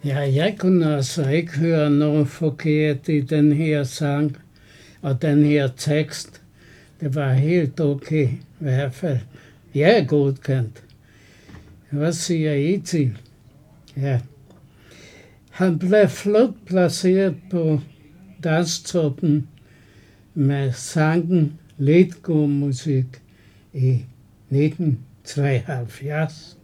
Ja, jeg kunne altså ikke høre noget forkert i den her sang og den her tekst. Det var helt okay, i hvert fald. Jeg er godkendt. Hvad siger I til? Ja. Han blev flot placeret på danstoppen med sangen Lidt god musik i 1973.